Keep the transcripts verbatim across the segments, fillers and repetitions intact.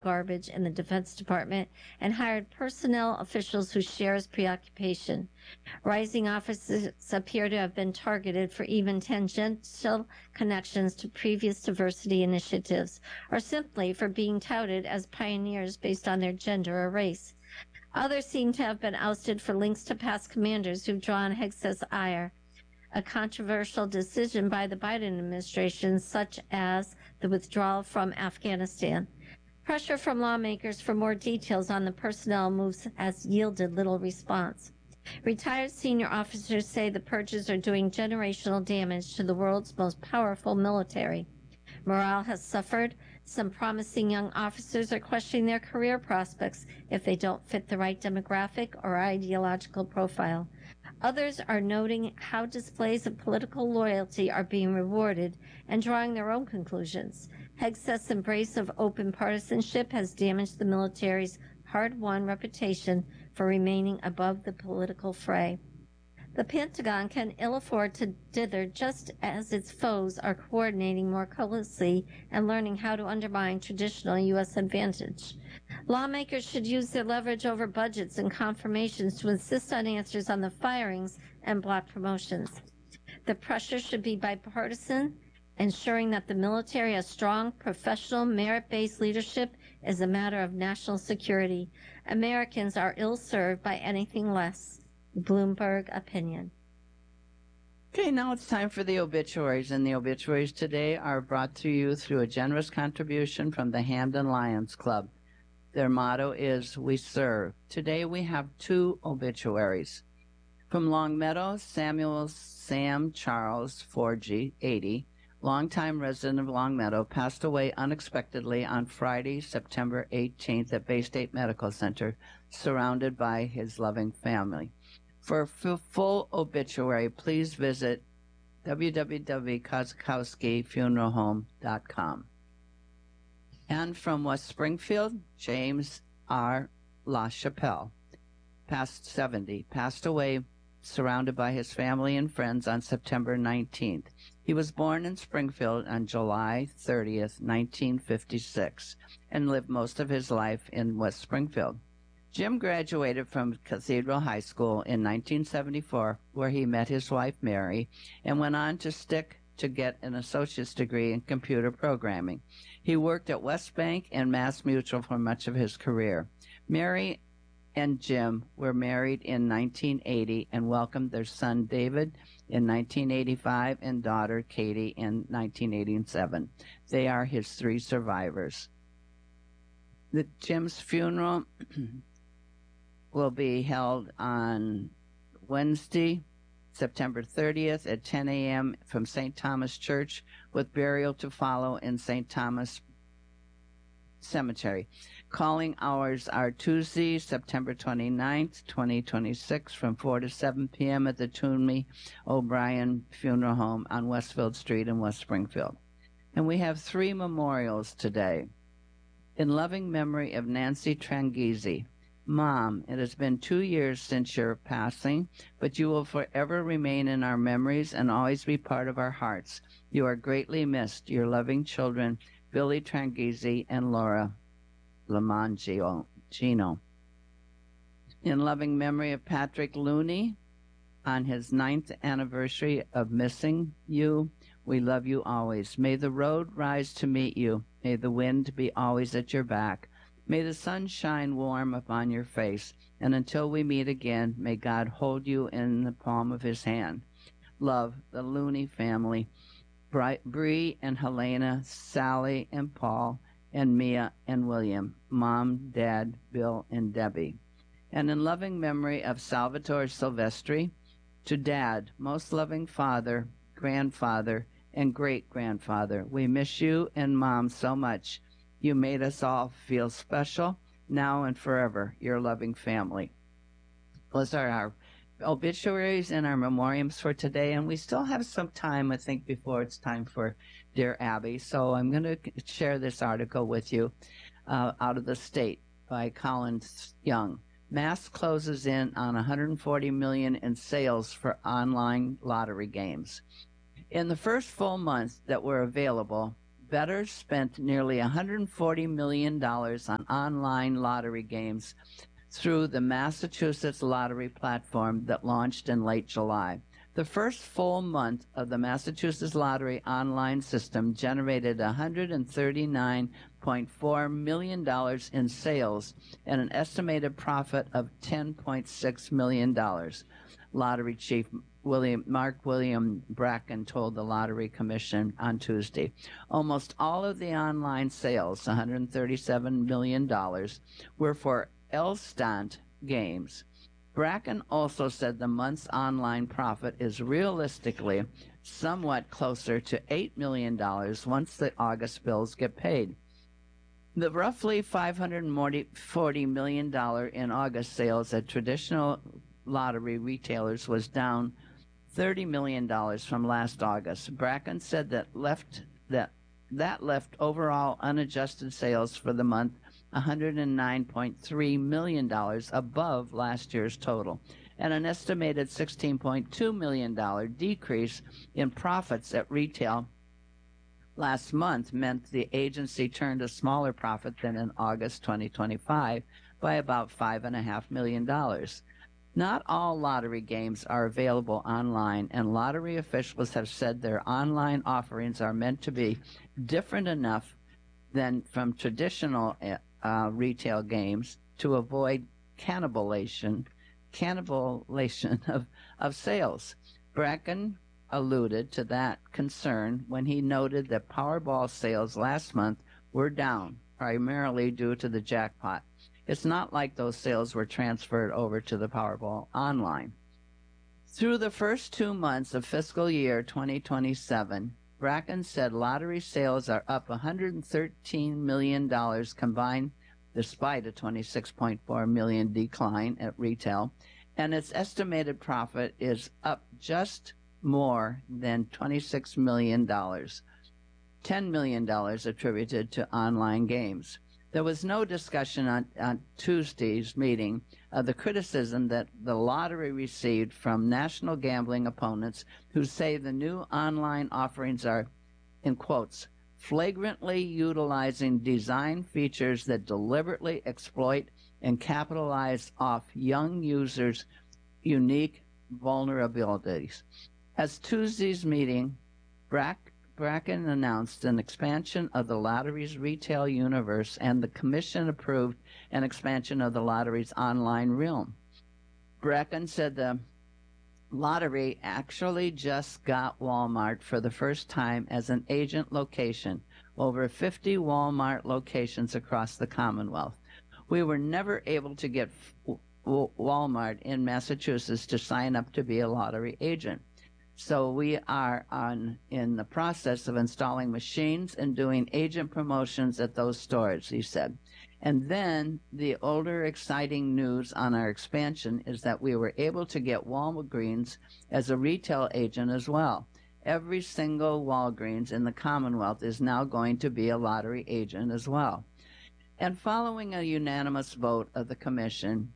garbage in the Defense Department and hired personnel officials who share his preoccupation. Rising officers appear to have been targeted for even tangential connections to previous diversity initiatives, or simply for being touted as pioneers based on their gender or race. Others seem to have been ousted for links to past commanders who've drawn Hegseth's ire. A controversial decision by the Biden administration, such as the withdrawal from Afghanistan. Pressure from lawmakers for more details on the personnel moves has yielded little response. Retired senior officers say the purges are doing generational damage to the world's most powerful military. Morale has suffered. Some promising young officers are questioning their career prospects if they don't fit the right demographic or ideological profile. Others are noting how displays of political loyalty are being rewarded and drawing their own conclusions. Hegseth's embrace of open partisanship has damaged the military's hard-won reputation for remaining above the political fray. The Pentagon can ill afford to dither just as its foes are coordinating more closely and learning how to undermine traditional U S advantage. Lawmakers should use their leverage over budgets and confirmations to insist on answers on the firings and block promotions. The pressure should be bipartisan, ensuring that the military has strong, professional, merit-based leadership is a matter of national security. Americans are ill-served by anything less. Bloomberg opinion. Okay, now it's time for the obituaries, and the obituaries today are brought to you through a generous contribution from the Hamden Lions Club. Their motto is, "We serve." Today we have two obituaries. From Longmeadow, Samuel Sam Charles Forgy, eighty, longtime resident of Longmeadow, passed away unexpectedly on Friday, September eighteenth at Bay State Medical Center, surrounded by his loving family. For a full obituary, please visit w w w dot kozakowski funeral home dot com. And from West Springfield, James R. LaChapelle, past seventy, passed away surrounded by his family and friends on September nineteenth. He was born in Springfield on July thirtieth, nineteen fifty-six, and lived most of his life in West Springfield. Jim graduated from Cathedral High School in nineteen seventy-four, where he met his wife, Mary, and went on to stick to get an associate's degree in computer programming. He worked at West Bank and Mass Mutual for much of his career. Mary and Jim were married in nineteen eighty and welcomed their son, David, in nineteen eighty-five and daughter, Katie, in nineteen eighty-seven. They are his three survivors. The Jim's funeral will be held on Wednesday, September thirtieth at ten a m from Saint Thomas Church, with burial to follow in Saint Thomas Cemetery. Calling hours are Tuesday, September twenty-ninth, twenty twenty-six, from four to seven p m at the Toomey O'Brien Funeral Home on Westfield Street in West Springfield. And we have three memorials today. In loving memory of Nancy Tranghese. Mom, it has been two years since your passing, but you will forever remain in our memories and always be part of our hearts. You are greatly missed. Your loving children, Billy Tranghese and Laura Lamangino. In loving memory of Patrick Looney, on his ninth anniversary of missing you, we love you always. May the road rise to meet you. May the wind be always at your back. May the sun shine warm upon your face, and until we meet again, may God hold you in the palm of his hand. Love, the Looney family, Bree and Helena, Sally and Paul, and Mia and William, Mom, Dad, Bill, and Debbie. And in loving memory of Salvatore Silvestri, to Dad, most loving father, grandfather, and great-grandfather, we miss you and Mom so much. You made us all feel special, now and forever, your loving family. Those are our obituaries and our memoriams for today, and we still have some time, I think, before it's time for Dear Abby. So I'm going to share this article with you uh, out of The State by Colin Young. Mass closes in on one hundred forty million dollars in sales for online lottery games. In the first full month that were available, bettors spent nearly one hundred forty million dollars on online lottery games through the Massachusetts lottery platform that launched in late July. The first full month of the Massachusetts lottery online system generated one hundred thirty-nine point four million dollars in sales and an estimated profit of ten point six million dollars. Lottery chief William, Mark William Bracken told the Lottery Commission on Tuesday. Almost all of the online sales, one hundred thirty-seven million dollars, were for Elstant games. Bracken also said the month's online profit is realistically somewhat closer to eight million dollars once the August bills get paid. The roughly five hundred forty million dollars in August sales at traditional lottery retailers was down thirty million dollars from last August. Bracken said that left that that left overall unadjusted sales for the month one hundred nine point three million dollars above last year's total, and an estimated sixteen point two million dollars decrease in profits at retail last month meant the agency turned a smaller profit than in August twenty twenty-five by about five point five million dollars. Not all lottery games are available online, and lottery officials have said their online offerings are meant to be different enough than from traditional uh, retail games to avoid cannibalization, cannibalization of, of sales. Bracken alluded to that concern when he noted that Powerball sales last month were down, primarily due to the jackpot. It's not like those sales were transferred over to the Powerball online. Through the first two months of fiscal year twenty twenty-seven, Bracken said lottery sales are up one hundred thirteen million dollars combined, despite a twenty-six point four million dollars decline at retail, and its estimated profit is up just more than twenty-six million dollars, ten million dollars attributed to online games. There was no discussion on, on Tuesday's meeting of the criticism that the lottery received from national gambling opponents who say the new online offerings are, in quotes, flagrantly utilizing design features that deliberately exploit and capitalize off young users' unique vulnerabilities. As Tuesday's meeting, Brack Bracken announced an expansion of the lottery's retail universe, and the commission approved an expansion of the lottery's online realm. Bracken said the lottery actually just got Walmart for the first time as an agent location, over fifty Walmart locations across the Commonwealth. We were never able to get Walmart in Massachusetts to sign up to be a lottery agent. So we are on in the process of installing machines and doing agent promotions at those stores, he said. And then the older exciting news on our expansion is that we were able to get Walgreens as a retail agent as well. Every single Walgreens in the Commonwealth is now going to be a lottery agent as well. And following a unanimous vote of the commission,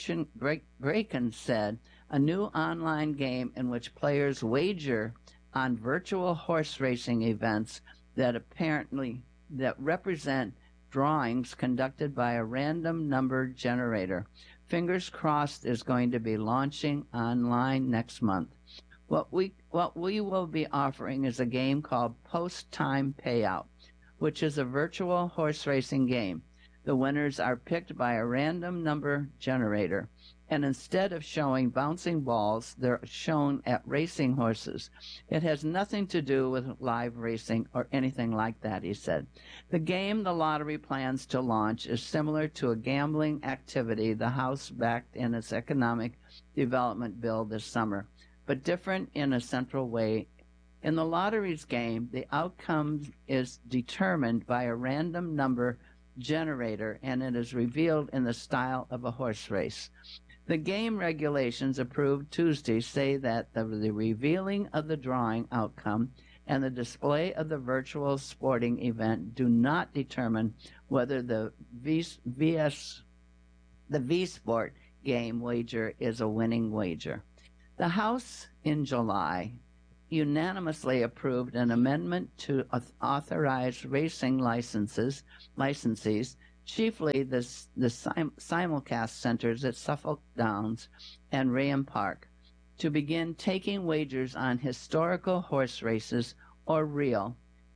Bracken said, a new online game in which players wager on virtual horse racing events that apparently that represent drawings conducted by a random number generator. Fingers crossed is going to be launching online next month. What we what we will be offering is a game called Post Time Payout, which is a virtual horse racing game. The winners are picked by a random number generator, and instead of showing bouncing balls, they're shown at racing horses. It has nothing to do with live racing or anything like that, he said. The game the lottery plans to launch is similar to a gambling activity the House backed in its economic development bill this summer, but different in a central way. In the lottery's game, the outcome is determined by a random number generator, and it is revealed in the style of a horse race. The game regulations approved Tuesday say that the, the revealing of the drawing outcome and the display of the virtual sporting event do not determine whether the v, VS, the V-Sport game wager is a winning wager. The House in July unanimously approved an amendment to authorize racing licenses, licensees, chiefly the, the sim, simulcast centers at Suffolk Downs and Rayham Park, to begin taking wagers on historical horse races or real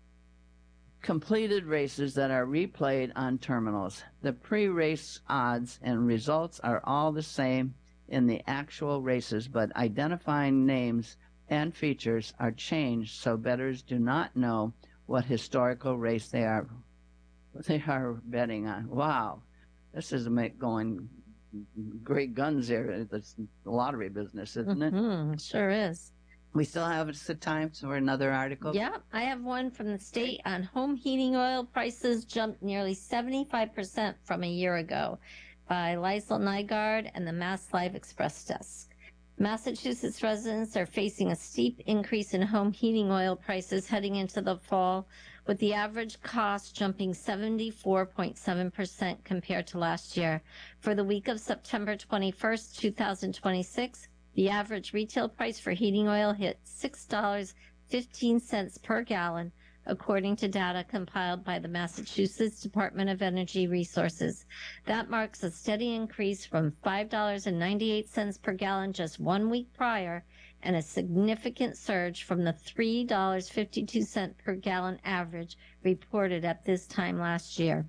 completed races that are replayed on terminals. The pre-race odds and results are all the same in the actual races, but identifying names and features are changed so bettors do not know what historical race they are they are betting on. Wow, this is going great guns here. It's the lottery business, isn't it? Mm-hmm, sure is. We still have the time for another article? Yeah, I have one from the state on home heating oil prices jumped nearly seventy-five percent from a year ago by Lysel Nygaard and the Mass Live Express desk. Massachusetts residents are facing a steep increase in home heating oil prices heading into the fall, with the average cost jumping seventy-four point seven percent compared to last year. For the week of September twenty-first, two thousand twenty-six, the average retail price for heating oil hit six dollars and fifteen cents per gallon, according to data compiled by the Massachusetts Department of Energy Resources. That marks a steady increase from five dollars and ninety-eight cents per gallon just one week prior, and a significant surge from the three dollars and fifty-two cents per gallon average reported at this time last year.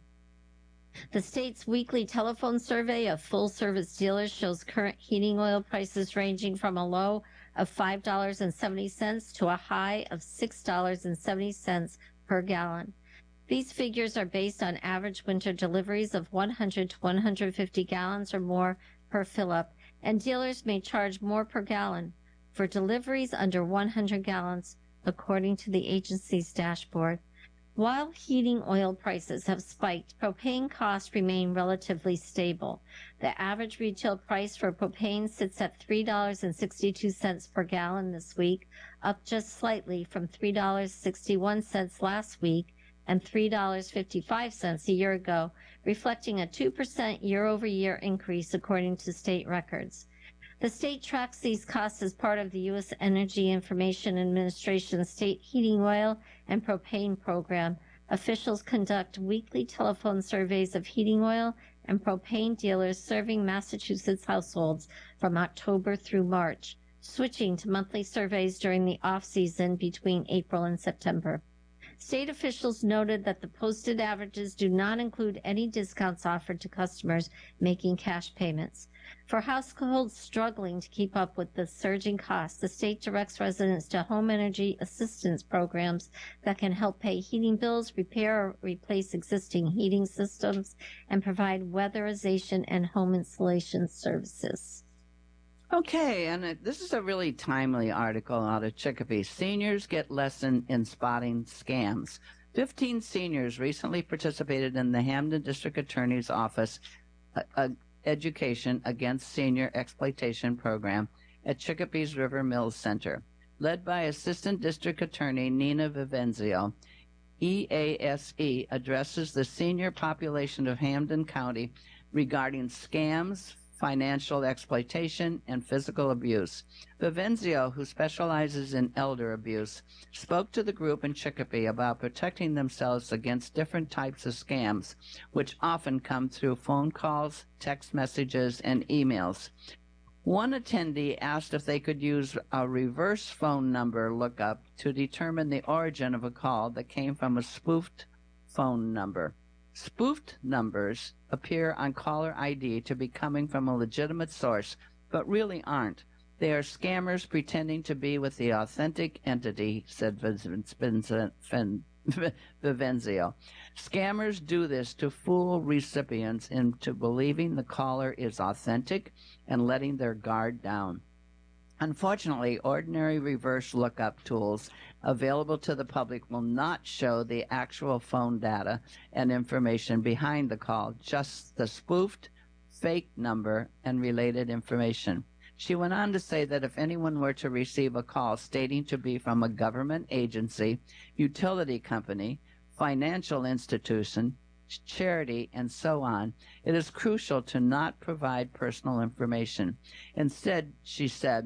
The state's weekly telephone survey of full-service dealers shows current heating oil prices ranging from a low of five dollars and seventy cents to a high of six dollars and seventy cents per gallon. These figures are based on average winter deliveries of one hundred to one hundred fifty gallons or more per fill-up, and dealers may charge more per gallon for deliveries under one hundred gallons, according to the agency's dashboard. While heating oil prices have spiked, propane costs remain relatively stable. The average retail price for propane sits at three dollars and sixty-two cents per gallon this week, up just slightly from three dollars and sixty-one cents last week and three dollars and fifty-five cents a year ago, reflecting a two percent year-over-year increase according to state records. The state tracks these costs as part of the U S Energy Information Administration State Heating Oil and Propane Program. Officials conduct weekly telephone surveys of heating oil and propane dealers serving Massachusetts households from October through March, switching to monthly surveys during the off-season between April and September. State officials noted that the posted averages do not include any discounts offered to customers making cash payments. For households struggling to keep up with the surging costs, the state directs residents to home energy assistance programs that can help pay heating bills, repair or replace existing heating systems, and provide weatherization and home insulation services. Okay, and it, this is a really timely article out of Chicopee. Seniors get lesson in spotting scams. Fifteen seniors recently participated in the Hamden District Attorney's Office uh, uh, Education Against Senior Exploitation Program at Chicopee's River Mills Center. Led by Assistant District Attorney Nina Vivenzio, E A S E addresses the senior population of Hamden County regarding scams, financial exploitation, and physical abuse. Vivenzio, who specializes in elder abuse, spoke to the group in Chicopee about protecting themselves against different types of scams, which often come through phone calls, text messages, and emails. One attendee asked if they could use a reverse phone number lookup to determine the origin of a call that came from a spoofed phone number. Spoofed numbers appear on caller I D to be coming from a legitimate source, but really aren't. They are scammers pretending to be with the authentic entity, said Vivenzio. Scammers do this to fool recipients into believing the caller is authentic and letting their guard down. Unfortunately, ordinary reverse lookup tools available to the public will not show the actual phone data and information behind the call, just the spoofed, fake number and related information. She went on to say that if anyone were to receive a call stating to be from a government agency, utility company, financial institution, charity, and so on, it is crucial to not provide personal information. Instead, she said,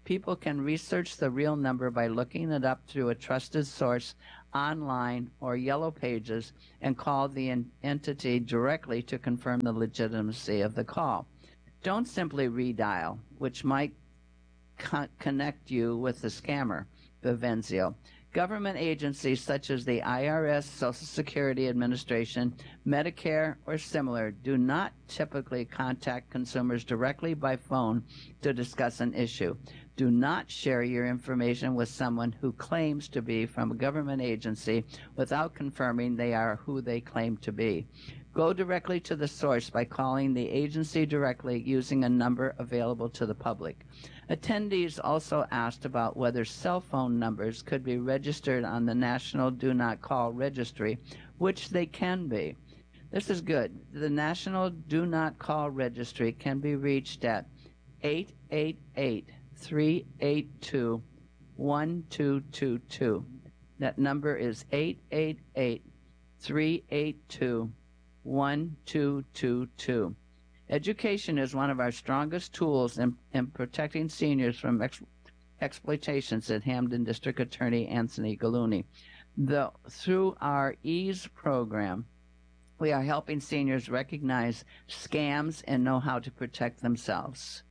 People can research the real number by looking it up through a trusted source online or Yellow Pages and call the en- entity directly to confirm the legitimacy of the call. Don't simply redial, which might co- connect you with the scammer, Vivenzio. Government agencies such as the I R S, Social Security Administration, Medicare, or similar do not typically contact consumers directly by phone to discuss an issue. Do not share your information with someone who claims to be from a government agency without confirming they are who they claim to be. Go directly to the source by calling the agency directly using a number available to the public. Attendees also asked about whether cell phone numbers could be registered on the National Do Not Call Registry, which they can be. This is good. The National Do Not Call Registry can be reached at eight eight eight, three eight two, one two two two. That number is eight eight eight, three eight two, one two two two. Education is one of our strongest tools in, in protecting seniors from ex, exploitation, said Hampden District Attorney Anthony Gallooni. The, through our EASE program, we are helping seniors recognize scams and know how to protect themselves.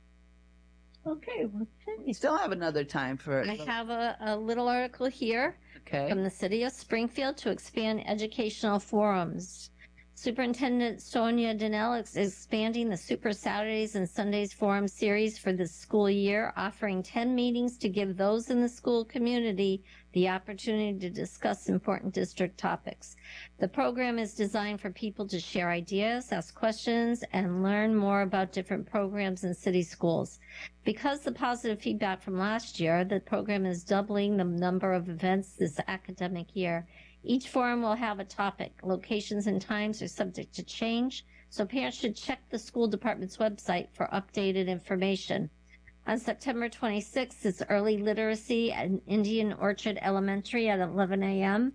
Okay, well, we still have another time for I have a, a little article here okay. from the City of Springfield to expand educational forums. Superintendent Sonia Donnell is expanding the Super Saturdays and Sundays Forum series for this school year, offering ten meetings to give those in the school community the opportunity to discuss important district topics. The program is designed for people to share ideas, ask questions, and learn more about different programs in city schools. Because the positive feedback from last year, the program is doubling the number of events this academic year. Each forum will have a topic. Locations and times are subject to change, so parents should check the school department's website for updated information. On September twenty-sixth is early literacy at Indian Orchard Elementary at eleven a.m.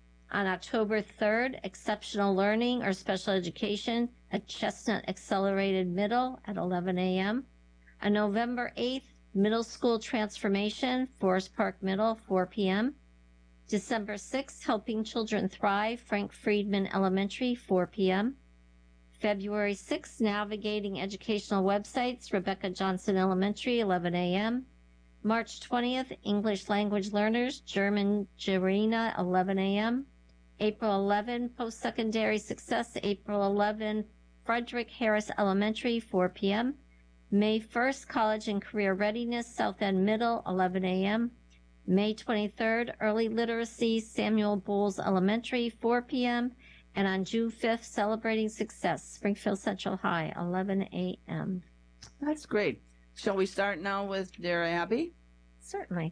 On October third, exceptional learning or special education at Chestnut Accelerated Middle at eleven a.m. On November eighth, middle school transformation, Forest Park Middle, four p.m. December sixth, Helping Children Thrive, Frank Friedman Elementary, four p.m. February sixth, Navigating Educational Websites, Rebecca Johnson Elementary, eleven a.m. March twentieth, English Language Learners, German Jarina, eleven a.m. April eleventh, Post-Secondary Success, April eleventh, Frederick Harris Elementary, four p.m. May first, College and Career Readiness, South End Middle, eleven a.m. May twenty-third, Early Literacy, Samuel Bowles Elementary, four p.m. And on June fifth, Celebrating Success, Springfield Central High, eleven a.m. That's great. Shall we start now with Dear Abby? Certainly.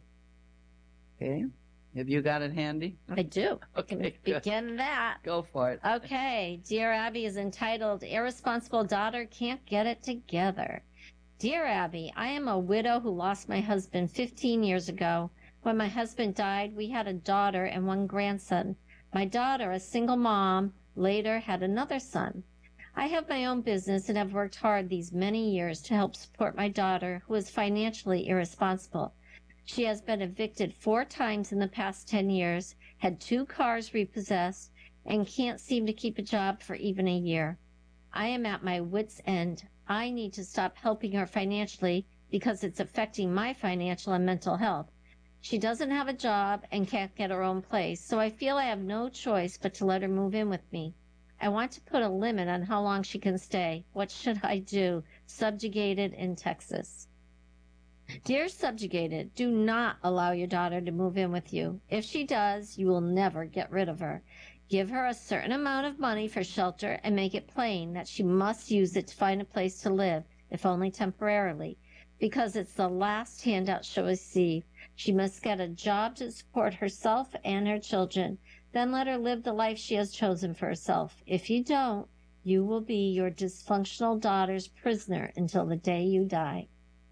Okay. Have you got it handy? I do. Okay, Can begin that. Go for it. Okay. Dear Abby is entitled, Irresponsible Daughter Can't Get It Together. Dear Abby, I am a widow who lost my husband fifteen years ago. When my husband died, we had a daughter and one grandson. My daughter, a single mom, later had another son. I have my own business and have worked hard these many years to help support my daughter, who is financially irresponsible. She has been evicted four times in the past ten years, had two cars repossessed, and can't seem to keep a job for even a year. I am at my wit's end. I need to stop helping her financially because it's affecting my financial and mental health. She doesn't have a job and can't get her own place, so I feel I have no choice but to let her move in with me. I want to put a limit on how long she can stay. What should I do? Subjugated in Texas. Dear Subjugated, do not allow your daughter to move in with you. If she does, you will never get rid of her. Give her a certain amount of money for shelter and make it plain that she must use it to find a place to live, if only temporarily, because it's the last handout she'll receive. She must get a job to support herself and her children. Then let her live the life she has chosen for herself. If you don't, you will be your dysfunctional daughter's prisoner until the day you die.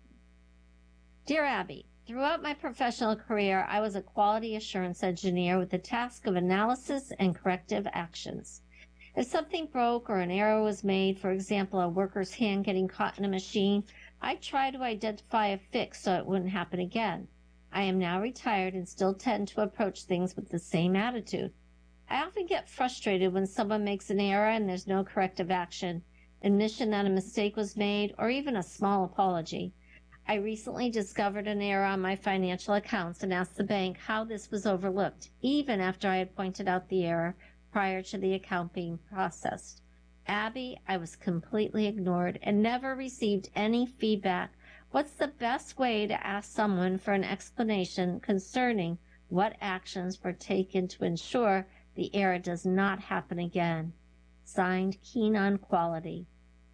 Dear Abby, throughout my professional career, I was a quality assurance engineer with the task of analysis and corrective actions. If something broke or an error was made, for example, a worker's hand getting caught in a machine, I'd try to identify a fix so it wouldn't happen again. I am now retired and still tend to approach things with the same attitude. I often get frustrated when someone makes an error and there's no corrective action, admission that a mistake was made, or even a small apology. I recently discovered an error on my financial accounts and asked the bank how this was overlooked, even after I had pointed out the error prior to the account being processed. Abby, I was completely ignored and never received any feedback. What's the best way to ask someone for an explanation concerning what actions were taken to ensure the error does not happen again? Signed, Keen on Quality.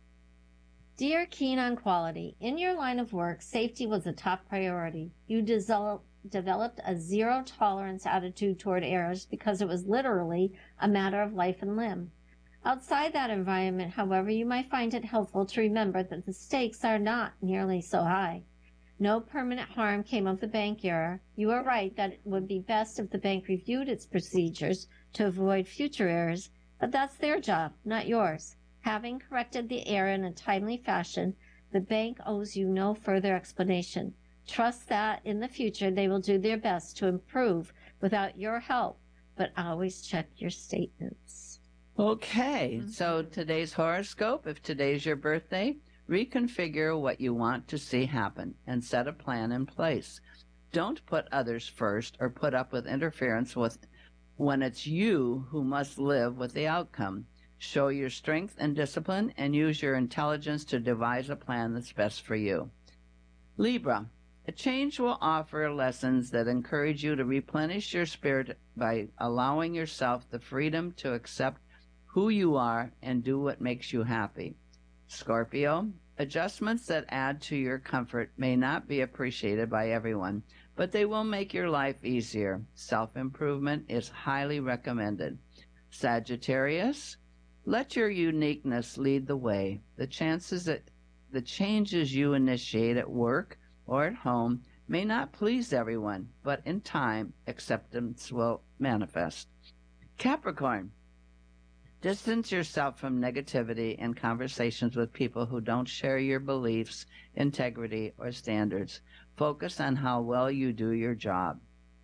Dear Keen on Quality, in your line of work, safety was a top priority. You develop, developed a zero-tolerance attitude toward errors because it was literally a matter of life and limb. Outside that environment, however, you might find it helpful to remember that the stakes are not nearly so high. No permanent harm came of the bank error. You are right that it would be best if the bank reviewed its procedures to avoid future errors, but that's their job, not yours. Having corrected the error in a timely fashion, the bank owes you no further explanation. Trust that in the future they will do their best to improve without your help, but always check your statements. Okay, Mm-hmm. So today's horoscope, if today's your birthday, reconfigure what you want to see happen and set a plan in place. Don't put others first or put up with interference with when it's you who must live with the outcome. Show your strength and discipline and use your intelligence to devise a plan that's best for you. Libra, a change will offer lessons that encourage you to replenish your spirit by allowing yourself the freedom to accept who you are and do what makes you happy. Scorpio, adjustments that add to your comfort may not be appreciated by everyone, but they will make your life easier. Self-improvement is highly recommended. Sagittarius, let your uniqueness lead the way. The chances that the changes you initiate at work or at home may not please everyone, but in time, acceptance will manifest. Capricorn, distance yourself from negativity and conversations with people who don't share your beliefs, integrity, or standards. Focus on how well you do your job.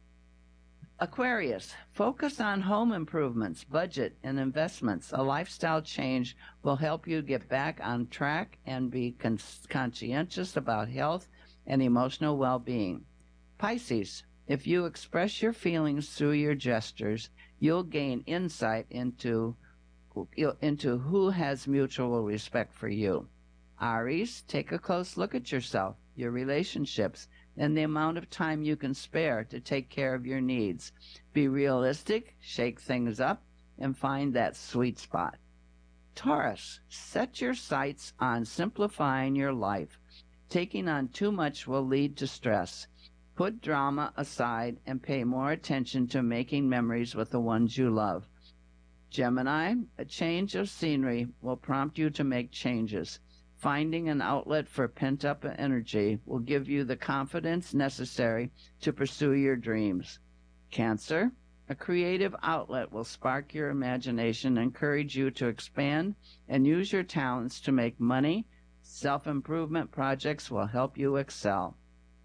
Aquarius, focus on home improvements, budget, and investments. A lifestyle change will help you get back on track and be con- conscientious about health and emotional well-being. Pisces, if you express your feelings through your gestures, you'll gain insight into, into who has mutual respect for you. Aries, take a close look at yourself, your relationships, and the amount of time you can spare to take care of your needs. Be realistic, shake things up, and find that sweet spot. Taurus, set your sights on simplifying your life. Taking on too much will lead to stress. Put drama aside and pay more attention to making memories with the ones you love. Gemini, a change of scenery will prompt you to make changes. Finding an outlet for pent-up energy will give you the confidence necessary to pursue your dreams. Cancer, a creative outlet will spark your imagination, encourage you to expand, and use your talents to make money. Self-improvement projects will help you excel.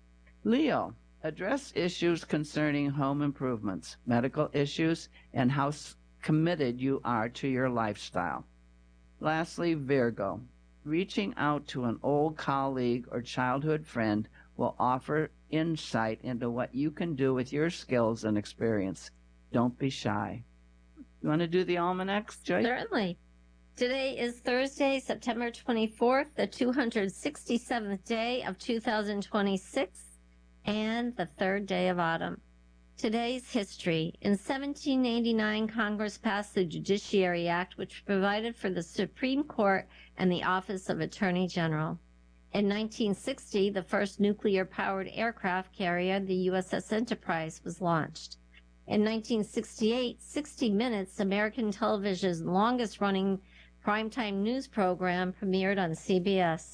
Leo, address issues concerning home improvements, medical issues, and how committed you are to your lifestyle. Lastly, Virgo, reaching out to an old colleague or childhood friend will offer insight into what you can do with your skills and experience. Don't be shy. You want to do the almanacs, Joyce? Certainly. Today is Thursday, September twenty-fourth, the two hundred sixty-seventh day of two thousand twenty-six, and the third day of autumn. Today's history. In seventeen eighty-nine, Congress passed the Judiciary Act, which provided for the Supreme Court and the Office of Attorney General. In nineteen sixty, the first nuclear-powered aircraft carrier, the U S S Enterprise, was launched. In nineteen sixty-eight, sixty minutes, American television's longest-running primetime news program, premiered on C B S.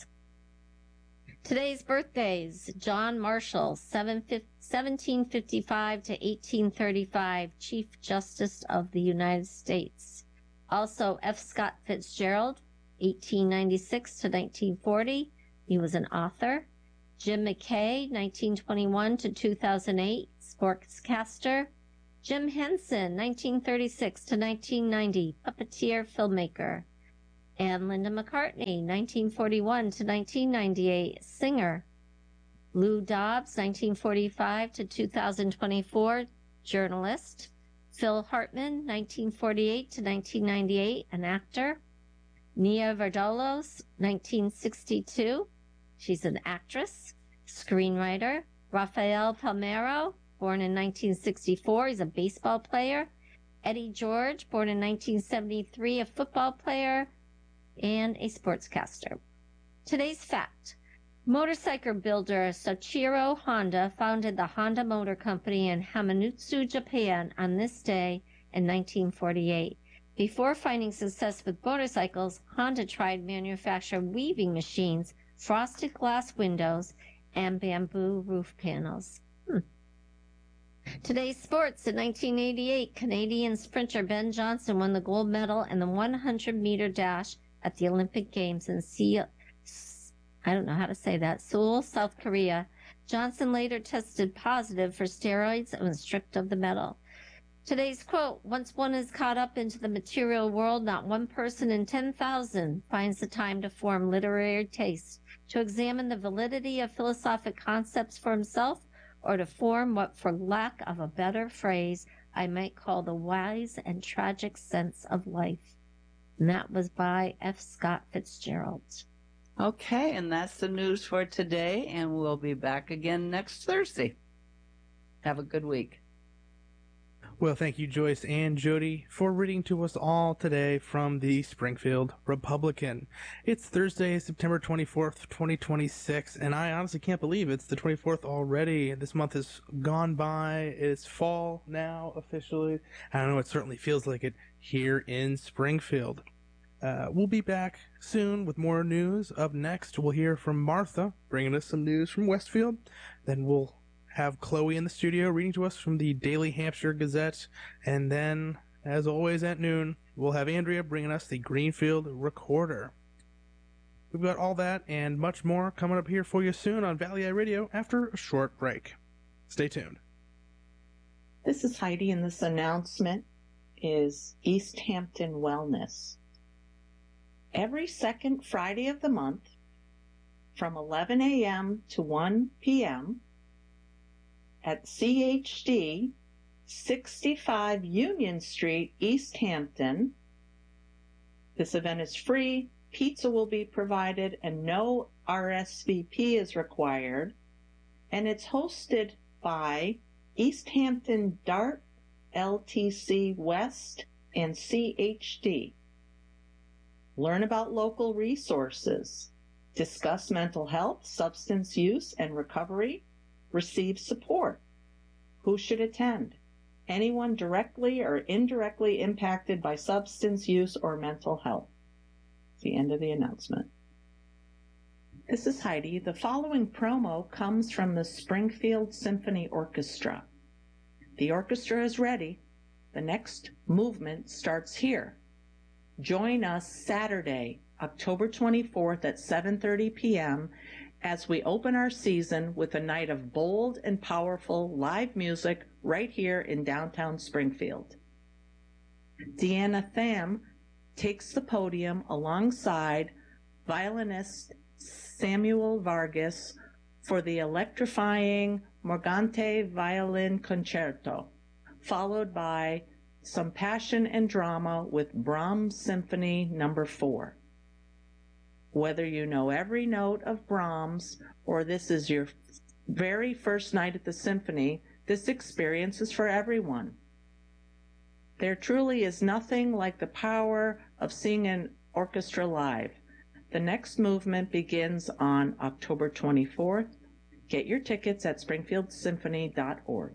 Today's birthdays: John Marshall, seventeen fifty-five to eighteen thirty-five, Chief Justice of the United States. Also, F. Scott Fitzgerald, eighteen ninety-six to nineteen forty. He was an author. Jim McKay, nineteen twenty-one to two thousand eight, sportscaster. Jim Henson, nineteen thirty-six to nineteen ninety, puppeteer, filmmaker. And Linda McCartney, nineteen forty-one to nineteen ninety-eight, singer. Lou Dobbs, nineteen forty-five to two thousand twenty-four, journalist. Phil Hartman, nineteen forty-eight to nineteen ninety-eight, an actor. Nia Vardalos, nineteen sixty-two, she's an actress, screenwriter. Rafael Palmeiro, born in nineteen sixty-four, he's a baseball player. Eddie George, born in nineteen seventy-three, a football player and a sportscaster. Today's fact. Motorcycle builder Soichiro Honda founded the Honda Motor Company in Hamamatsu, Japan on this day in nineteen forty-eight. Before finding success with motorcycles, Honda tried manufacturing weaving machines, frosted glass windows, and bamboo roof panels. Hmm. Today's sports. In nineteen eighty-eight, Canadian sprinter Ben Johnson won the gold medal in the one hundred meter dash at the Olympic Games in Seoul. I don't know how to say that, Seoul, South Korea. Johnson later tested positive for steroids and was stripped of the medal. Today's quote, once one is caught up into the material world, not one person in ten thousand finds the time to form literary taste, to examine the validity of philosophic concepts for himself, or to form what, for lack of a better phrase, I might call the wise and tragic sense of life. And that was by F. Scott Fitzgerald. Okay, and that's the news for today, and we'll be back again next Thursday. Have a good week. Well, thank you, Joyce and Jody, for reading to us all today from the Springfield Republican. It's Thursday, September twenty-fourth, twenty twenty-six, and I honestly can't believe it's the twenty-fourth already. This month has gone by. It's fall now, officially. I don't know, it certainly feels like it here in Springfield. Uh, we'll be back soon with more news. Up next, we'll hear from Martha, bringing us some news from Westfield. Then we'll have Chloe in the studio reading to us from the Daily Hampshire Gazette. And then, as always at noon, we'll have Andrea bringing us the Greenfield Recorder. We've got all that and much more coming up here for you soon on Valley Eye Radio after a short break. Stay tuned. This is Heidi, and this announcement is East Hampton Wellness. Every second Friday of the month, from eleven a.m. to one p.m., at C H D, sixty-five Union Street, East Hampton. This event is free, pizza will be provided, and no R S V P is required. And it's hosted by East Hampton Dart, L T C West, and C H D. Learn about local resources, discuss mental health, substance use, and recovery, receive support. Who should attend? Anyone directly or indirectly impacted by substance use or mental health. The end of the announcement. This is Heidi. The following promo comes from the Springfield Symphony Orchestra. The orchestra is ready. The next movement starts here. Join us Saturday, October twenty-fourth at seven thirty p.m. as we open our season with a night of bold and powerful live music right here in downtown Springfield. Deanna Tham takes the podium alongside violinist Samuel Vargas for the electrifying Morgante Violin Concerto, followed by some passion and drama with Brahms Symphony Number four. Whether you know every note of Brahms or this is your very first night at the symphony, this experience is for everyone. There truly is nothing like the power of seeing an orchestra live. The next movement begins on October twenty-fourth. Get your tickets at springfield symphony dot org.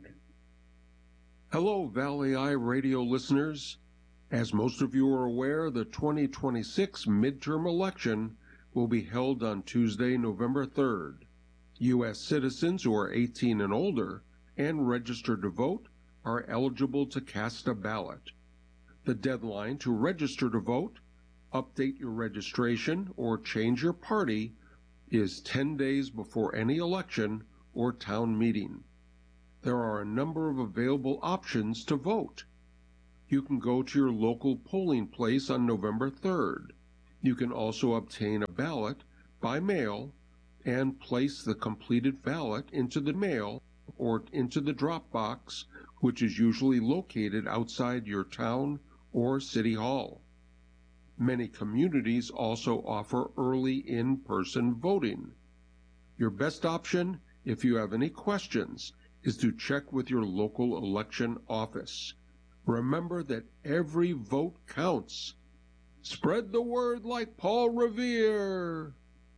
Hello, Valley Eye Radio listeners. As most of you are aware, the twenty twenty-six midterm election will be held on Tuesday, November third. U S citizens who are eighteen and older and registered to vote are eligible to cast a ballot. The deadline to register to vote, update your registration, or change your party is ten days before any election or town meeting. There are a number of available options to vote. You can go to your local polling place on November third. You can also obtain a ballot by mail and place the completed ballot into the mail or into the drop box, which is usually located outside your town or city hall. Many communities also offer early in-person voting. Your best option, if you have any questions, is to check with your local election office. Remember that every vote counts. Spread the word like Paul Revere.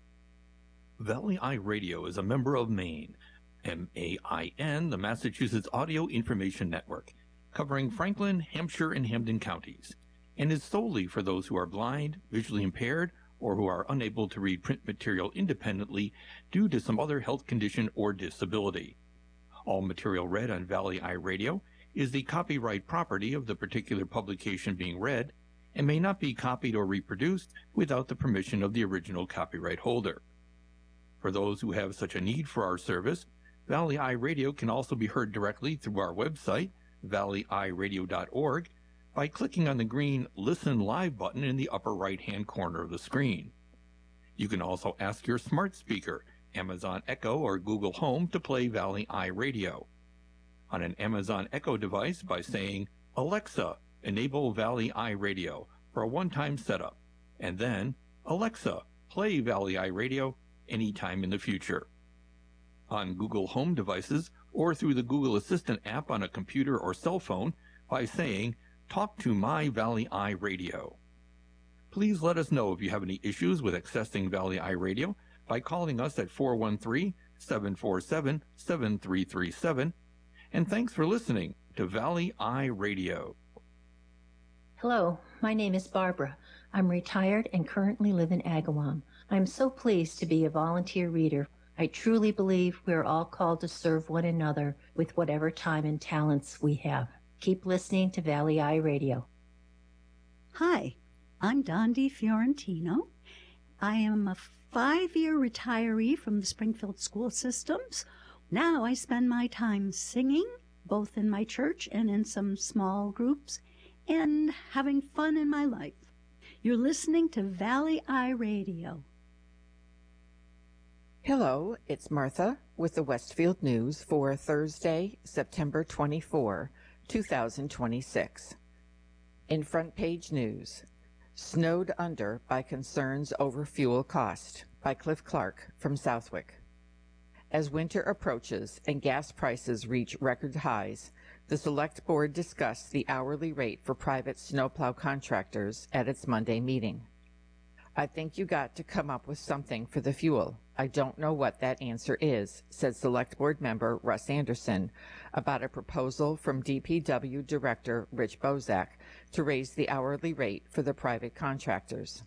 Valley Eye Radio is a member of MAIN, M A I N, the Massachusetts Audio Information Network, covering Franklin, Hampshire, and Hampden counties, and is solely for those who are blind, visually impaired, or who are unable to read print material independently due to some other health condition or disability. All material read on Valley Eye Radio is the copyright property of the particular publication being read and may not be copied or reproduced without the permission of the original copyright holder. For those who have such a need for our service, Valley Eye Radio can also be heard directly through our website, valley eye radio dot org, by clicking on the green Listen Live button in the upper right-hand corner of the screen. You can also ask your smart speaker, Amazon Echo or Google Home, to play Valley Eye Radio. On an Amazon Echo device by saying, "Alexa, enable Valley Eye Radio" for a one-time setup, and then, "Alexa, play Valley Eye Radio" anytime in the future. On Google Home devices or through the Google Assistant app on a computer or cell phone by saying, "Talk to my Valley Eye Radio." Please let us know if you have any issues with accessing Valley Eye Radio by calling us at four one three, seven four seven, seven three three seven. And thanks for listening to Valley Eye Radio. Hello, my name is Barbara. I'm retired and currently live in Agawam. I'm so pleased to be a volunteer reader. I truly believe we're all called to serve one another with whatever time and talents we have. Keep listening to Valley Eye Radio. Hi, I'm Dondi Fiorentino. I am a five-year retiree from the Springfield school systems. Now I spend my time singing, both in my church and in some small groups, and having fun in my life. You're listening to Valley Eye Radio. Hello, it's Martha with the Westfield News for Thursday, September twenty-fourth, two thousand twenty-six. In front page news, Snowed Under by Concerns Over Fuel Cost by Cliff Clark from Southwick. As winter approaches and gas prices reach record highs, the Select Board discussed the hourly rate for private snowplow contractors at its Monday meeting. "I think you got to come up with something for the fuel. I don't know what that answer is," said Select Board member Russ Anderson about a proposal from D P W Director Rich Bozak to raise the hourly rate for the private contractors.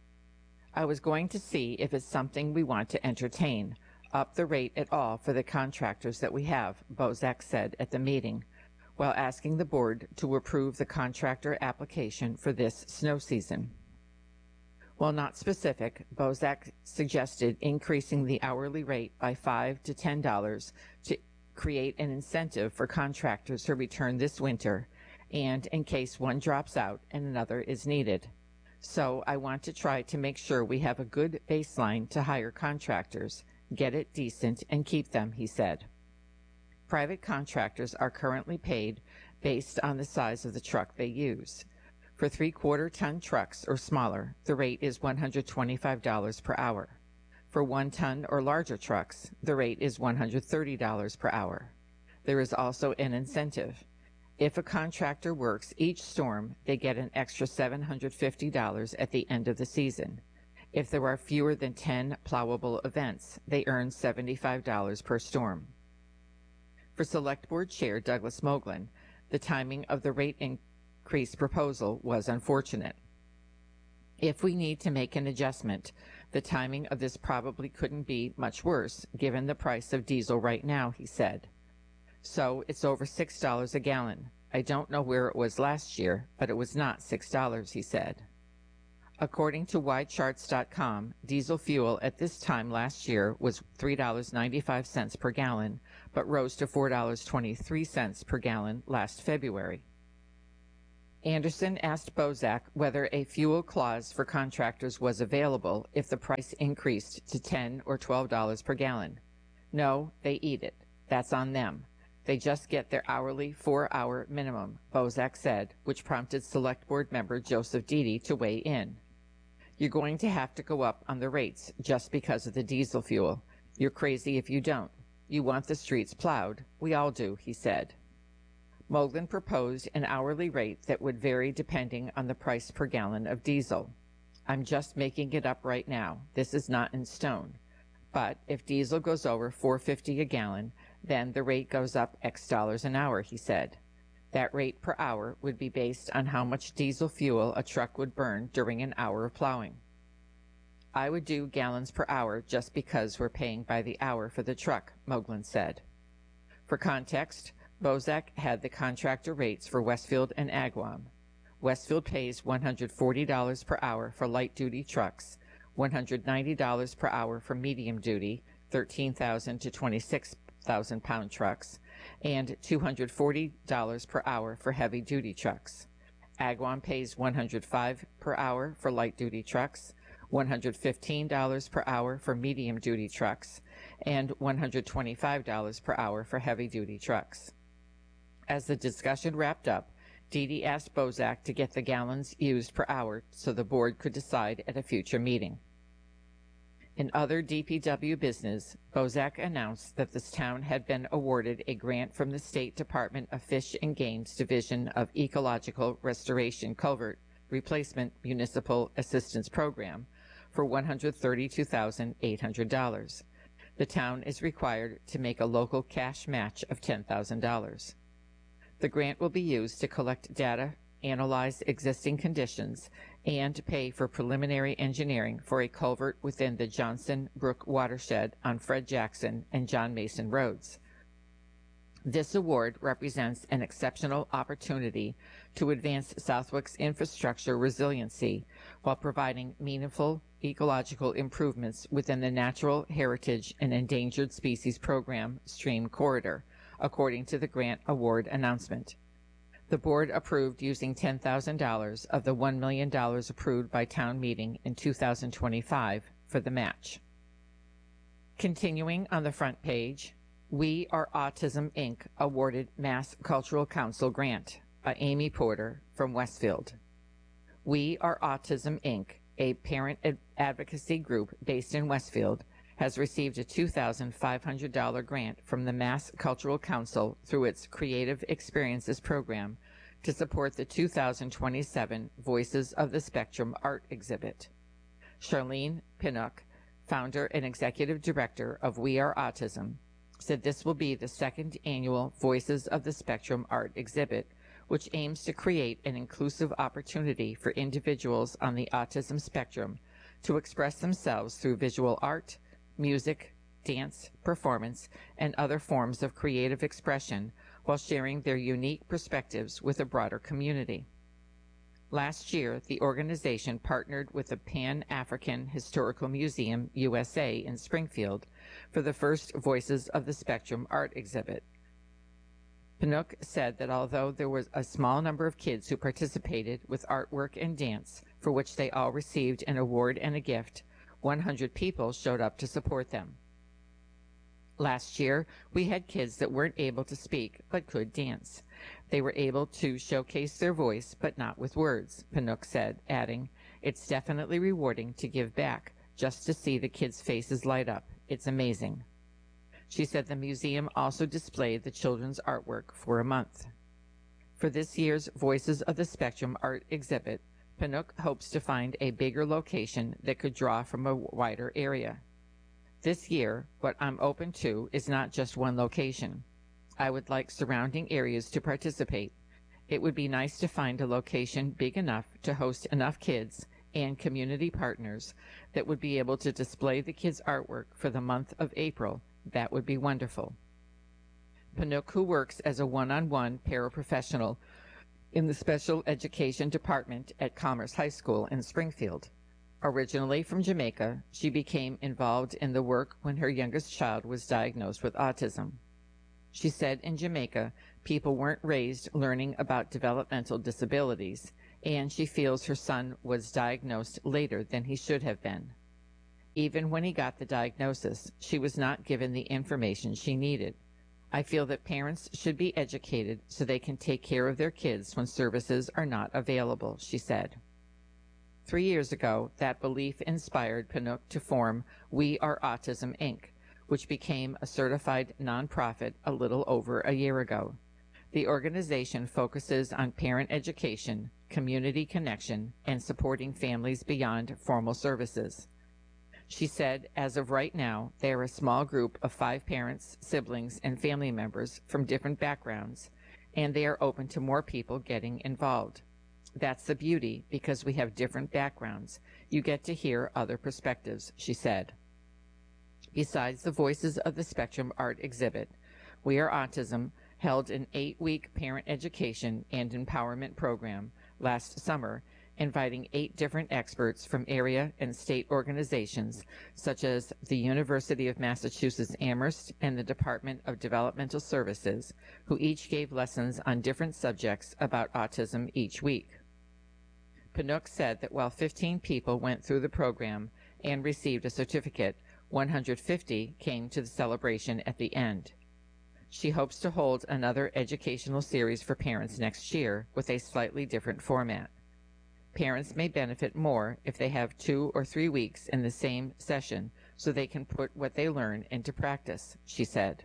"I was going to see if it's something we want to entertain, up the rate at all for the contractors that we have," Bozak said at the meeting, while asking the board to approve the contractor application for this snow season. While not specific, Bozak suggested increasing the hourly rate by five to ten dollars to create an incentive for contractors to return this winter, and in case one drops out and another is needed. "So I want to try to make sure we have a good baseline to hire contractors, get it decent, and keep them," he said. Private contractors are currently paid based on the size of the truck they use. For three-quarter ton trucks or smaller, the rate is one hundred twenty-five dollars per hour. For one-ton or larger trucks, the rate is one hundred thirty dollars per hour. There is also an incentive. If a contractor works each storm, they get an extra seven hundred fifty dollars at the end of the season. If there are fewer than ten plowable events, they earn seventy-five dollars per storm. For Select Board Chair Douglas Moglen, the timing of the rate increase proposal was unfortunate. "If we need to make an adjustment, the timing of this probably couldn't be much worse given the price of diesel right now," he said. "So it's over six dollars a gallon. I don't know where it was last year, but it was not six dollars, he said. According to Y Charts dot com, diesel fuel at this time last year was three dollars and ninety-five cents per gallon, but rose to four dollars and twenty-three cents per gallon last February. Anderson asked Bozak whether a fuel clause for contractors was available if the price increased to ten or twelve dollars per gallon. No, they eat it. That's on them. They just get their hourly four-hour minimum, Bozak said, which prompted Select Board member Joseph Dede to weigh in. You're going to have to go up on the rates just because of the diesel fuel. You're crazy if you don't. You want the streets plowed. We all do, he said. Moglen proposed an hourly rate that would vary depending on the price per gallon of diesel. I'm just making it up right now. This is not in stone. But if diesel goes over four dollars and fifty cents a gallon, then the rate goes up X dollars an hour, he said. That rate per hour would be based on how much diesel fuel a truck would burn during an hour of plowing. I would do gallons per hour just because we're paying by the hour for the truck, Moglen said. For context, Bozak had the contractor rates for Westfield and Agawam. Westfield pays one hundred forty dollars per hour for light-duty trucks, one hundred ninety dollars per hour for medium-duty, thirteen thousand to twenty-six thousand pound trucks, and two hundred forty dollars per hour for heavy-duty trucks. Agawam pays one hundred five dollars per hour for light-duty trucks, one hundred fifteen dollars per hour for medium-duty trucks, and one hundred twenty-five dollars per hour for heavy-duty trucks. As the discussion wrapped up, Dede asked Bozak to get the gallons used per hour so the board could decide at a future meeting. In other D P W business, Bozak announced that this town had been awarded a grant from the State Department of Fish and Game's Division of Ecological Restoration Culvert Replacement Municipal Assistance Program for one hundred thirty-two thousand eight hundred dollars. The town is required to make a local cash match of ten thousand dollars. The grant will be used to collect data, analyze existing conditions, and pay for preliminary engineering for a culvert within the Johnson Brook watershed on Fred Jackson and John Mason roads. This award represents an exceptional opportunity to advance Southwick's infrastructure resiliency while providing meaningful ecological improvements within the Natural Heritage and Endangered Species Program Stream Corridor, according to the grant award announcement. The board approved using ten thousand dollars of the one million dollars approved by town meeting in two thousand twenty-five for the match. Continuing on the front page, We Are Autism, Incorporated awarded Mass Cultural Council grant by Amy Porter from Westfield. We Are Autism, Incorporated, a parent ad- advocacy group based in Westfield, has received a two thousand five hundred dollars grant from the Mass Cultural Council through its Creative Experiences program to support the two thousand twenty-seven Voices of the Spectrum art exhibit. Charlene Pinnock, founder and executive director of We Are Autism, said this will be the second annual Voices of the Spectrum art exhibit, which aims to create an inclusive opportunity for individuals on the autism spectrum to express themselves through visual art, music, dance, performance, and other forms of creative expression while sharing their unique perspectives with a broader community. Last year, the organization partnered with the Pan-African Historical Museum U S A in Springfield for the first Voices of the Spectrum art exhibit. Pinnock said that although there was a small number of kids who participated with artwork and dance, for which they all received an award and a gift, one hundred people showed up to support them. Last year, we had kids that weren't able to speak but could dance. They were able to showcase their voice but not with words, Pinnock said, adding, "It's definitely rewarding to give back, just to see the kids' faces light up. It's amazing." She said the museum also displayed the children's artwork for a month. For this year's Voices of the Spectrum art exhibit, Pinnock hopes to find a bigger location that could draw from a wider area. This year, what I'm open to is not just one location. I would like surrounding areas to participate. It would be nice to find a location big enough to host enough kids and community partners that would be able to display the kids' artwork for the month of April. That would be wonderful. Panook, who works as a one-on-one paraprofessional in the special education department at Commerce High School in Springfield. Originally from Jamaica, she became involved in the work when her youngest child was diagnosed with autism. She said in Jamaica, people weren't raised learning about developmental disabilities, and she feels her son was diagnosed later than he should have been. Even when he got the diagnosis, she was not given the information she needed. I feel that parents should be educated so they can take care of their kids when services are not available, she said. Three years ago, that belief inspired Panook to form We Are Autism, Incorporated, which became a certified nonprofit a little over a year ago. The organization focuses on parent education, community connection, and supporting families beyond formal services. She said, as of right now, they are a small group of five parents, siblings, and family members from different backgrounds, and they are open to more people getting involved. That's the beauty, because we have different backgrounds. You get to hear other perspectives, she said. Besides the Voices of the Spectrum art exhibit, We Are Autism held an eight-week parent education and empowerment program last summer, inviting eight different experts from area and state organizations such as the University of Massachusetts Amherst and the Department of Developmental Services, who each gave lessons on different subjects about autism each week. Panook said that while fifteen people went through the program and received a certificate, one hundred fifty came to the celebration at the end. She hopes to hold another educational series for parents next year with a slightly different format. Parents may benefit more if they have two or three weeks in the same session so they can put what they learn into practice, she said.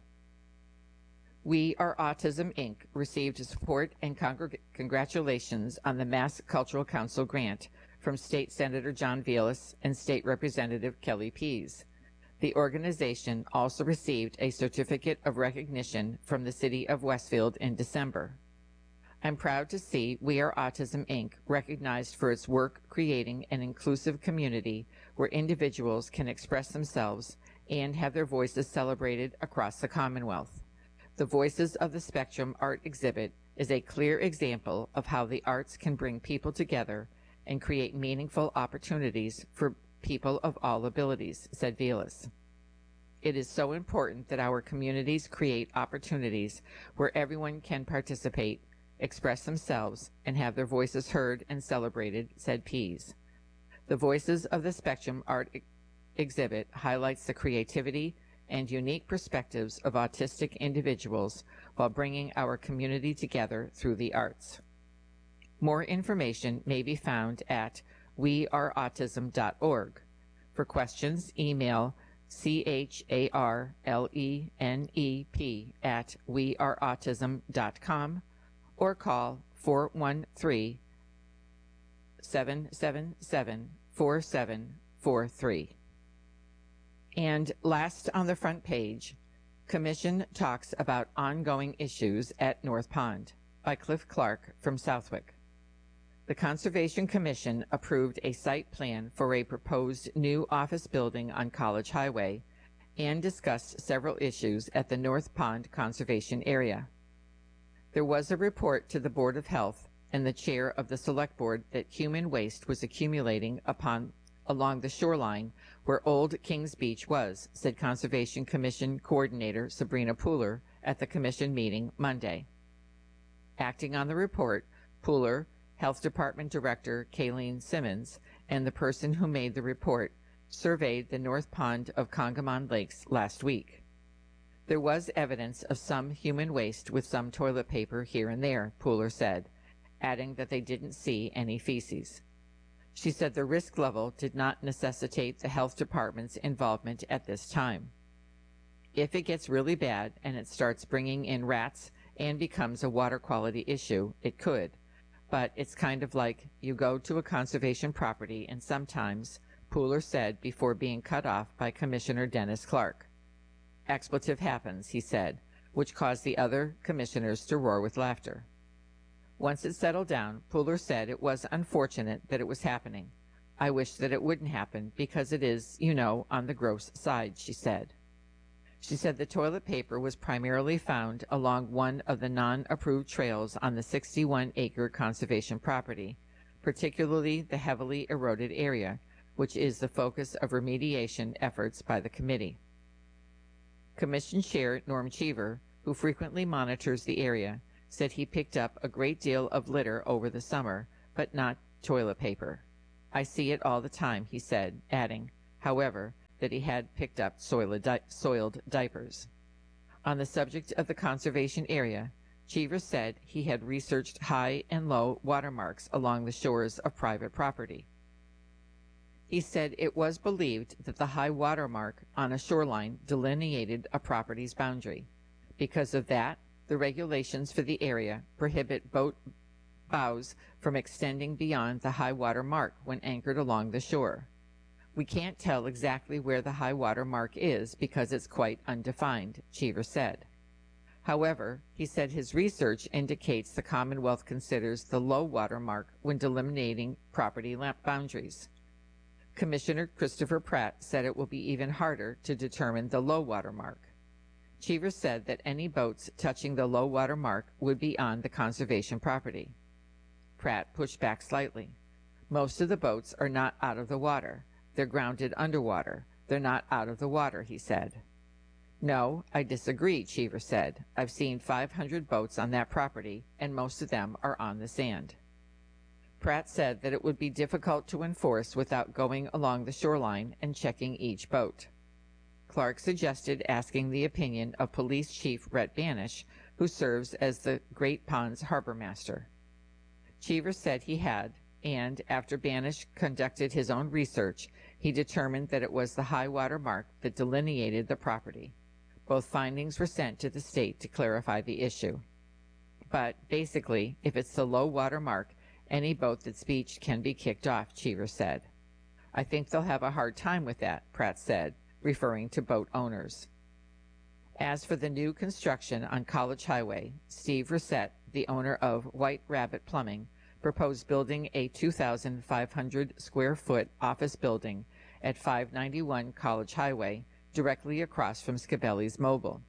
We Are Autism, Incorporated received support and congr- congratulations on the Mass Cultural Council grant from State Senator John Velas and State Representative Kelly Pease. The organization also received a certificate of recognition from the City of Westfield in December. I'm proud to see We Are Autism, Incorporated recognized for its work creating an inclusive community where individuals can express themselves and have their voices celebrated across the Commonwealth. The Voices of the Spectrum art exhibit is a clear example of how the arts can bring people together and create meaningful opportunities for people of all abilities, said Velas. It is so important that our communities create opportunities where everyone can participate, express themselves, and have their voices heard and celebrated, said Pease. The Voices of the Spectrum art ex- exhibit highlights the creativity and unique perspectives of autistic individuals while bringing our community together through the arts. More information may be found at we are autism dot org. For questions, email C H A R L E N E P at we are autism dot com or call four one three, seven seven seven, four seven four three. And last on the front page, Commission talks about ongoing issues at North Pond by Cliff Clark from Southwick. The Conservation Commission approved a site plan for a proposed new office building on College Highway and discussed several issues at the North Pond Conservation Area. There was a report to the Board of Health and the chair of the Select Board that human waste was accumulating upon along the shoreline where Old Kings Beach was, said Conservation Commission Coordinator Sabrina Pooler at the Commission meeting Monday. Acting on the report, Pooler, Health Department Director Kayleen Simmons, and the person who made the report surveyed the North Pond of Congamon Lakes last week. There was evidence of some human waste with some toilet paper here and there, Pooler said, adding that they didn't see any feces. She said the risk level did not necessitate the health department's involvement at this time. If it gets really bad and it starts bringing in rats and becomes a water quality issue, it could. But it's kind of like you go to a conservation property and sometimes, Pooler said before being cut off by Commissioner Dennis Clark. Expletive happens, he said, which caused the other commissioners to roar with laughter. Once it settled down, Pooler said it was unfortunate that it was happening. I wish that it wouldn't happen because it is, you know, on the gross side, she said. She said the toilet paper was primarily found along one of the non-approved trails on the sixty-one acre conservation property, particularly the heavily eroded area, which is the focus of remediation efforts by the committee. Commission Chair Norm Cheever, who frequently monitors the area, said he picked up a great deal of litter over the summer, but not toilet paper. I see it all the time, he said, adding, however, that he had picked up soiled, di- soiled diapers. On the subject of the conservation area, Cheever said he had researched high and low watermarks along the shores of private property. He said it was believed that the high water mark on a shoreline delineated a property's boundary. Because of that, the regulations for the area prohibit boat bows from extending beyond the high water mark when anchored along the shore. We can't tell exactly where the high water mark is because it's quite undefined, Cheever said. However, he said his research indicates the Commonwealth considers the low water mark when delineating property boundaries. Commissioner Christopher Pratt said it will be even harder to determine the low water mark. Cheever said that any boats touching the low water mark would be on the conservation property. Pratt pushed back slightly. Most of the boats are not out of the water. They're grounded underwater. They're not out of the water, he said. No, I disagree, Cheever said. I've seen five hundred boats on that property, and most of them are on the sand. Pratt said that it would be difficult to enforce without going along the shoreline and checking each boat. Clark suggested asking the opinion of Police Chief Rhett Banish, who serves as the Great Ponds Harbor Master. Cheever said he had, and after Banish conducted his own research, he determined that it was the high water mark that delineated the property. Both findings were sent to the state to clarify the issue. But basically, if it's the low water mark, any boat that's beached can be kicked off, Cheever said. I think they'll have a hard time with that, Pratt said, referring to boat owners. As for the new construction on College Highway, Steve Reset, the owner of White Rabbit Plumbing, proposed building a two thousand five hundred square foot office building at five ninety-one College Highway, directly across from Scabelli's Mobile.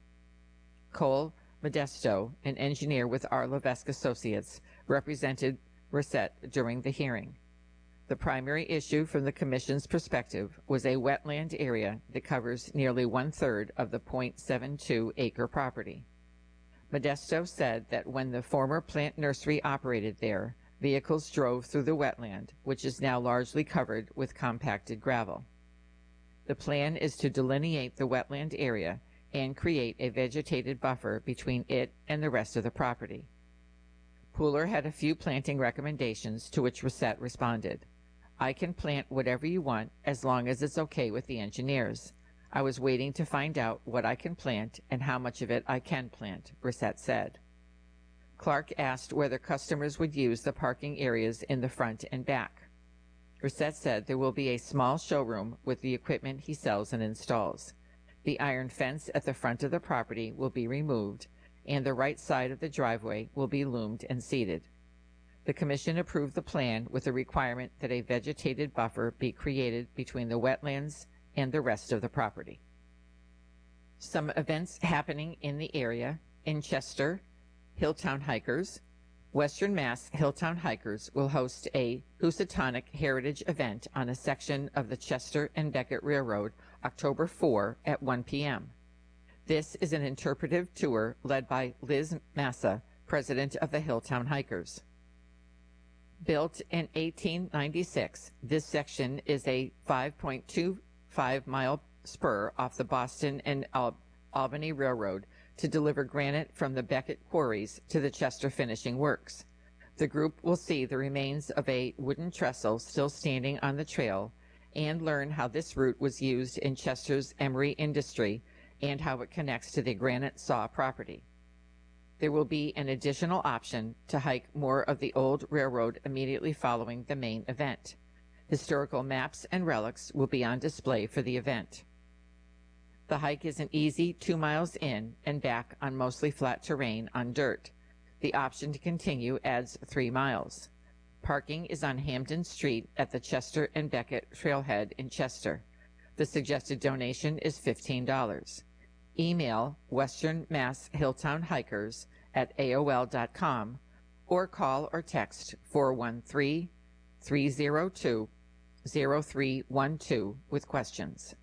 Cole Modesto, an engineer with R. Levesque Associates, represented Reset during the hearing. The primary issue from the Commission's perspective was a wetland area that covers nearly one-third of the zero point seven two acre property. Modesto said that when the former plant nursery operated there, vehicles drove through the wetland, which is now largely covered with compacted gravel. The plan is to delineate the wetland area and create a vegetated buffer between it and the rest of the property. Pooler had a few planting recommendations, to which Reset responded, I can plant whatever you want as long as it's okay with the engineers. I was waiting to find out what I can plant and how much of it I can plant, Reset said. Clark asked whether customers would use the parking areas in the front and back. Reset said there will be a small showroom with the equipment he sells and installs. The iron fence at the front of the property will be removed, and the right side of the driveway will be loomed and seeded. The Commission approved the plan with the requirement that a vegetated buffer be created between the wetlands and the rest of the property. Some events happening in the area: in Chester, Hilltown Hikers. Western Mass Hilltown Hikers will host a Housatonic Heritage event on a section of the Chester and Beckett Railroad October fourth at one p m This is an interpretive tour led by Liz Massa, president of the Hilltown Hikers. Built in eighteen ninety-six, this section is a five point two five mile spur off the Boston and Al- Albany Railroad to deliver granite from the Beckett quarries to the Chester finishing works. The group will see the remains of a wooden trestle still standing on the trail and learn how this route was used in Chester's emery industry and how it connects to the granite saw property. There will be an additional option to hike more of the old railroad immediately following the main event. Historical maps and relics will be on display for the event. The hike is an easy two miles in and back on mostly flat terrain on dirt. The option to continue adds three miles. Parking is on Hampden Street at the Chester and Beckett Trailhead in Chester. The suggested donation is fifteen dollars. email Western Mass Hilltown Hikers at A O L dot com, or call or text four one three, three zero two, zero three one two with questions.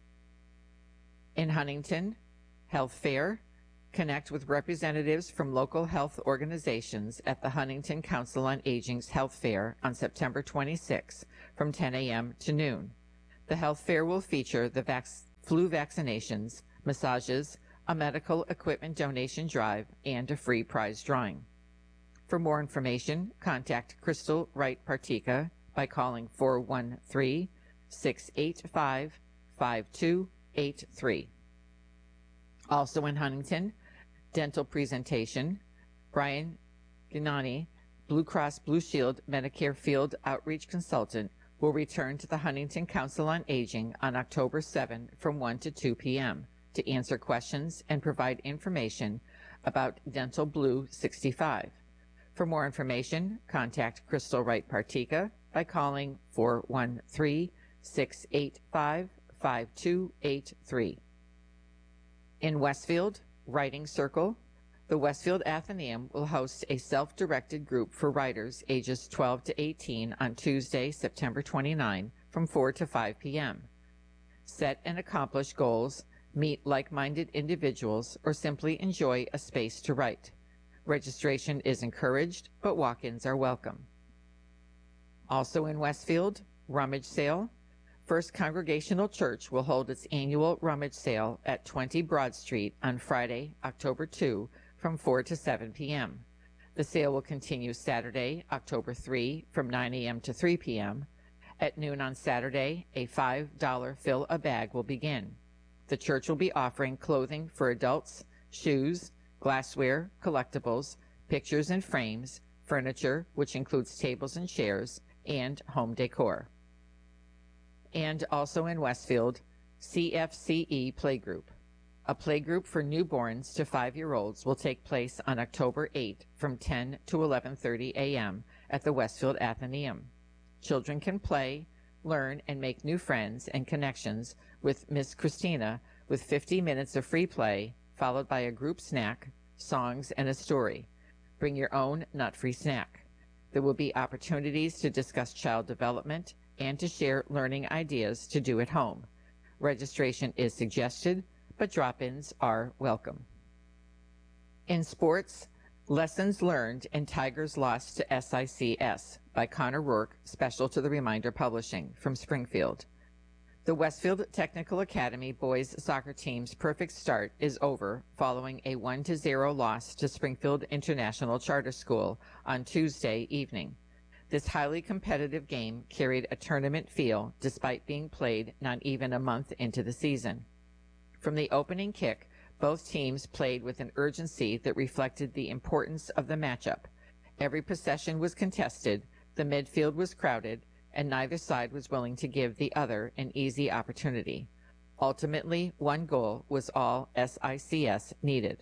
In Huntington, Health Fair. Connect with representatives from local health organizations at the Huntington Council on Aging's Health Fair on September twenty-sixth from ten a.m. to noon. The health fair will feature the vac- flu vaccinations, massages, a medical equipment donation drive, and a free prize drawing. For more information, contact Crystal Wright Partika by calling four one three, six eight five, five two eight three. Also in Huntington, dental presentation, Brian Ginani, Blue Cross Blue Shield Medicare Field Outreach Consultant, will return to the Huntington Council on Aging on October seventh from one to two p.m. to answer questions and provide information about Dental Blue sixty-five. For more information, contact Crystal Wright Partika by calling four one three, six eight five, five two eight three. In Westfield, Writing Circle, the Westfield Athenaeum will host a self-directed group for writers ages twelve to eighteen on Tuesday, September twenty-ninth from four to five p.m. Set and accomplish goals, meet like-minded individuals, or simply enjoy a space to write. Registration is encouraged, but walk-ins are welcome. Also in Westfield, Rummage Sale. First Congregational Church will hold its annual rummage sale at twenty Broad Street on Friday, October second, from four to seven p.m. The sale will continue Saturday, October third, from nine a.m. to three p.m. At noon on Saturday, a five dollar fill-a-bag will begin. The church will be offering clothing for adults, shoes, glassware, collectibles, pictures and frames, furniture, which includes tables and chairs, and home decor. And also in Westfield, C F C E Playgroup. A playgroup for newborns to five-year-olds will take place on October eighth from ten to eleven thirty a.m. at the Westfield Athenaeum. Children can play, learn, and make new friends and connections with Miss Christina with fifty minutes of free play, followed by a group snack, songs, and a story. Bring your own nut-free snack. There will be opportunities to discuss child development and to share learning ideas to do at home. Registration is suggested, but drop-ins are welcome. In sports, Lessons Learned and Tigers Lost to S I C S by Connor Rourke, special to the Reminder Publishing from Springfield. The Westfield Technical Academy boys soccer team's perfect start is over following a one to zero loss to Springfield International Charter School on Tuesday evening. This highly competitive game carried a tournament feel despite being played not even a month into the season. From the opening kick, both teams played with an urgency that reflected the importance of the matchup. Every possession was contested, the midfield was crowded, and neither side was willing to give the other an easy opportunity. Ultimately, one goal was all S I C S needed.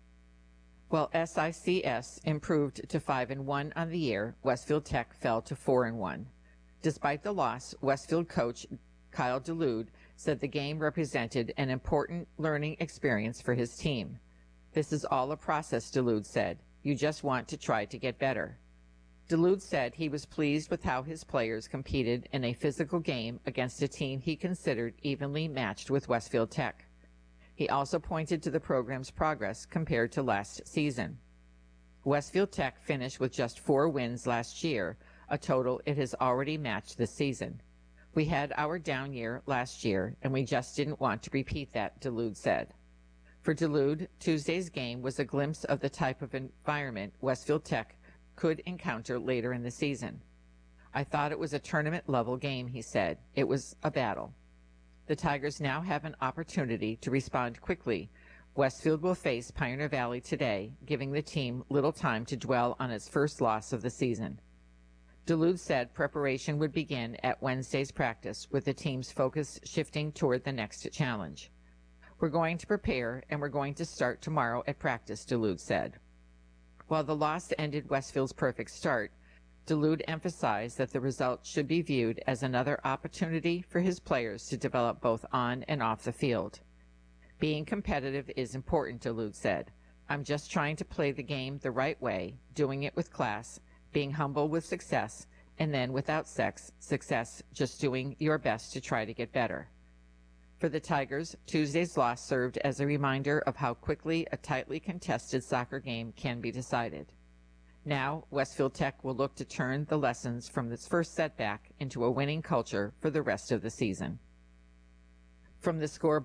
While S I C S improved to five and one on the year, Westfield Tech fell to four and one. Despite the loss, Westfield coach Kyle DeLude said the game represented an important learning experience for his team. This is all a process, DeLude said. You just want to try to get better. DeLude said he was pleased with how his players competed in a physical game against a team he considered evenly matched with Westfield Tech. He also pointed to the program's progress compared to last season. Westfield Tech finished with just four wins last year, a total it has already matched this season. We had our down year last year, and we just didn't want to repeat that, DeLude said. For DeLude, Tuesday's game was a glimpse of the type of environment Westfield Tech could encounter later in the season. I thought it was a tournament-level game, he said. It was a battle. The Tigers now have an opportunity to respond quickly. Westfield will face Pioneer Valley today, giving the team little time to dwell on its first loss of the season. DeLude said preparation would begin at Wednesday's practice, with the team's focus shifting toward the next challenge. We're going to prepare, and we're going to start tomorrow at practice, DeLude said. While the loss ended Westfield's perfect start, DeLude emphasized that the result should be viewed as another opportunity for his players to develop both on and off the field. Being competitive is important, Duluth said. I'm just trying to play the game the right way, doing it with class, being humble with success, and then without sex, success, just doing your best to try to get better. For the Tigers, Tuesday's loss served as a reminder of how quickly a tightly contested soccer game can be decided. Now, Westfield Tech will look to turn the lessons from this first setback into a winning culture for the rest of the season. From the scoreboard,